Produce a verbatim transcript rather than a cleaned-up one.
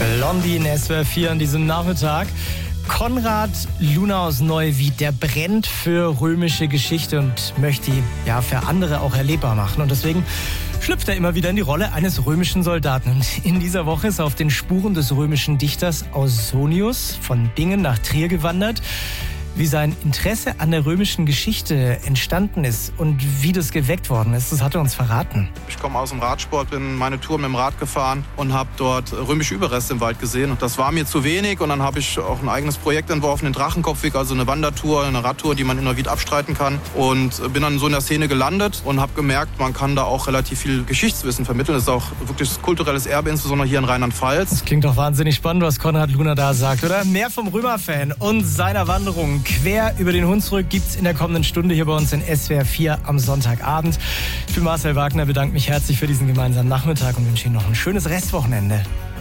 Blondie in S W R vier an diesem Nachmittag. Konrad Luna aus Neuwied, der brennt für römische Geschichte und möchte die ja für andere auch erlebbar machen. Und deswegen schlüpft er immer wieder in die Rolle eines römischen Soldaten. Und in dieser Woche ist er auf den Spuren des römischen Dichters Ausonius von Bingen nach Trier gewandert. Wie sein Interesse an der römischen Geschichte entstanden ist und wie das geweckt worden ist, das hat er uns verraten. Ich komme aus dem Radsport, bin meine Tour mit dem Rad gefahren und habe dort römische Überreste im Wald gesehen. Und das war mir zu wenig und dann habe ich auch ein eigenes Projekt entworfen, den Drachenkopfweg, also eine Wandertour, eine Radtour, die man in Neuwied abstreiten kann. Und bin dann so in der Szene gelandet und habe gemerkt, man kann da auch relativ viel Geschichtswissen vermitteln. Das ist auch wirklich kulturelles Erbe, insbesondere hier in Rheinland-Pfalz. Das klingt doch wahnsinnig spannend, was Konrad Luna da sagt, oder? Mehr vom Römer-Fan und seiner Wanderung quer über den Hunsrück gibt's in der kommenden Stunde hier bei uns in S W R vier am Sonntagabend. Ich bin Marcel Wagner, bedanke mich herzlich für diesen gemeinsamen Nachmittag und wünsche Ihnen noch ein schönes Restwochenende.